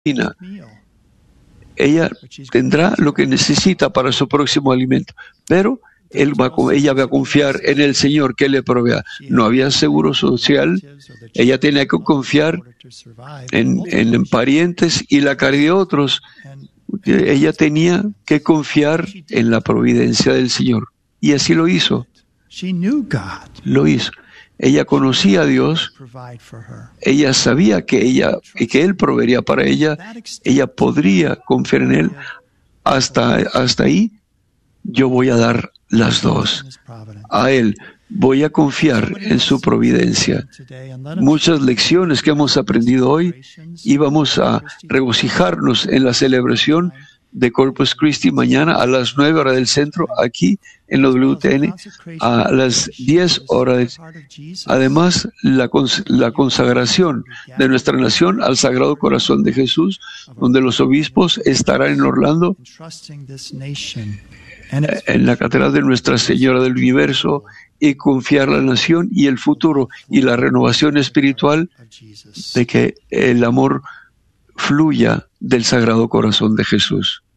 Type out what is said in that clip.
ella tendrá lo que necesita para su próximo alimento, pero ella va a confiar en el Señor que le provea. No había seguro social, ella tenía que confiar en parientes y la caridad de otros. Ella tenía que confiar en la providencia del Señor. Y así lo hizo. Lo hizo. Ella conocía a Dios, ella sabía que Él proveería para ella, ella podría confiar en Él. Hasta ahí, yo voy a dar las dos. A Él voy a confiar en su providencia. Muchas lecciones que hemos aprendido hoy, y vamos a regocijarnos en la celebración de Corpus Christi mañana a las 9 horas del centro, aquí en la WTN, a las 10 horas. Además, la consagración de nuestra nación al Sagrado Corazón de Jesús, donde los obispos estarán en Orlando, en la Catedral de Nuestra Señora del Universo, y confiar la nación y el futuro y la renovación espiritual de que el amor fluya del Sagrado Corazón de Jesús.